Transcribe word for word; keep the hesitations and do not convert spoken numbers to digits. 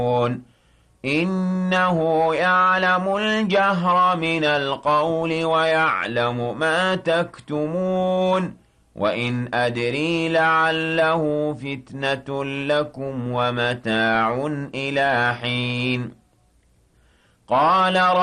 إنه يعلم الجهر من القول ويعلم ما تكتمون وإن أدري لعله فتنة لكم ومتاع إلى حين قال